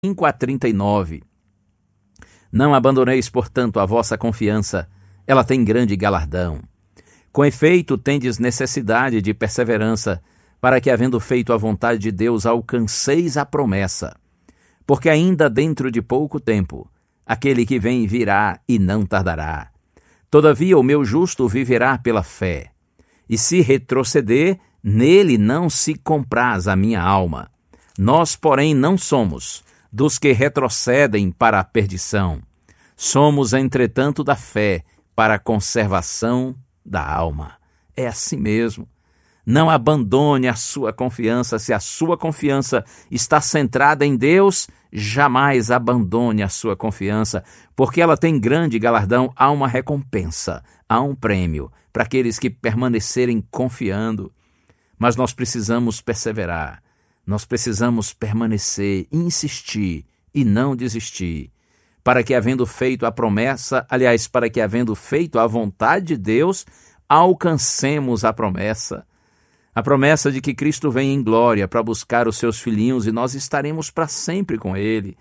5:39. Não abandoneis, portanto, a vossa confiança, ela tem grande galardão. Com efeito, tendes necessidade de perseverança, para que, havendo feito a vontade de Deus, alcanceis a promessa. Porque ainda dentro de pouco tempo, aquele que vem virá e não tardará. Todavia o meu justo viverá pela fé. E se retroceder, nele não se compraz a minha alma. Nós, porém, não somos dos que retrocedem para a perdição. Somos, entretanto, da fé para a conservação da alma. É assim mesmo. Não abandone a sua confiança. Se a sua confiança está centrada em Deus, jamais abandone a sua confiança, porque ela tem grande galardão. Há uma recompensa, há um prêmio para aqueles que permanecerem confiando. Mas nós precisamos perseverar, nós precisamos permanecer, insistir e não desistir, para que, havendo feito a promessa, para que, havendo feito a vontade de Deus, alcancemos a promessa de que Cristo vem em glória para buscar os seus filhinhos e nós estaremos para sempre com Ele.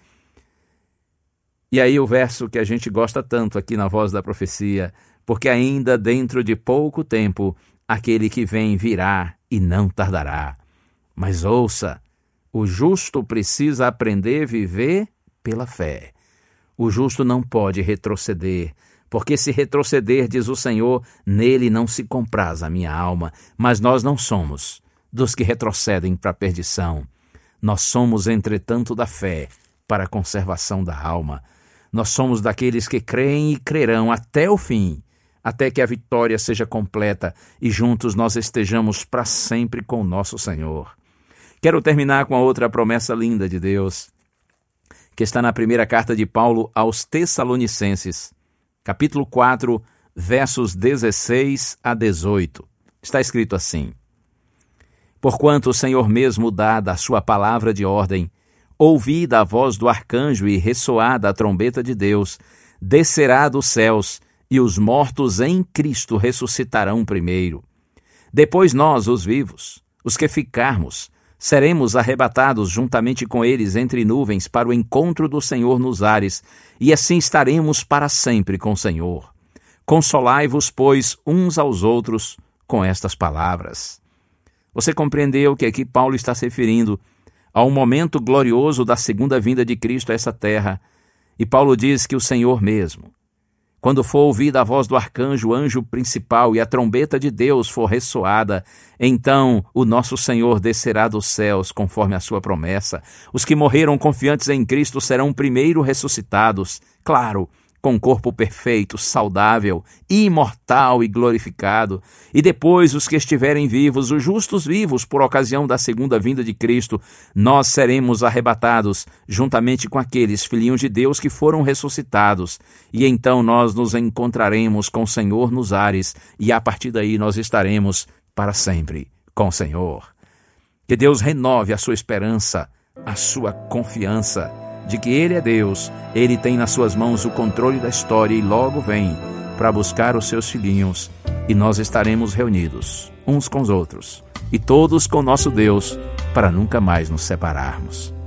E aí o verso que a gente gosta tanto aqui na Voz da Profecia: porque ainda dentro de pouco tempo aquele que vem virá e não tardará. Mas ouça, o justo precisa aprender a viver pela fé. O justo não pode retroceder, porque se retroceder, diz o Senhor, nele não se compraz a minha alma. Mas nós não somos dos que retrocedem para a perdição. Nós somos, entretanto, da fé para a conservação da alma. Nós somos daqueles que creem e crerão até o fim, até que a vitória seja completa e juntos nós estejamos para sempre com o nosso Senhor. Quero terminar com a outra promessa linda de Deus, que está na primeira carta de Paulo aos Tessalonicenses, capítulo 4, versos 16 a 18. Está escrito assim: porquanto o Senhor mesmo dá da sua palavra de ordem, ouvida a voz do arcanjo e ressoada a trombeta de Deus, descerá dos céus, e os mortos em Cristo ressuscitarão primeiro. Depois nós, os vivos, os que ficarmos, seremos arrebatados juntamente com eles entre nuvens para o encontro do Senhor nos ares, e assim estaremos para sempre com o Senhor. Consolai-vos, pois, uns aos outros com estas palavras. Você compreendeu que aqui Paulo está se referindo ao momento glorioso da segunda vinda de Cristo a essa terra, e Paulo diz que o Senhor mesmo, quando for ouvida a voz do arcanjo, o anjo principal, e a trombeta de Deus for ressoada, então o nosso Senhor descerá dos céus, conforme a sua promessa. Os que morreram confiantes em Cristo serão primeiro ressuscitados, claro, com corpo perfeito, saudável, imortal e glorificado. E depois os que estiverem vivos, os justos vivos, por ocasião da segunda vinda de Cristo, nós seremos arrebatados, juntamente com aqueles filhinhos de Deus que foram ressuscitados. E então nós nos encontraremos com o Senhor nos ares, e a partir daí nós estaremos para sempre com o Senhor. Que Deus renove a sua esperança, a sua confiança, de que Ele é Deus, Ele tem nas suas mãos o controle da história e logo vem para buscar os seus filhinhos, e nós estaremos reunidos uns com os outros, e todos com nosso Deus, para nunca mais nos separarmos.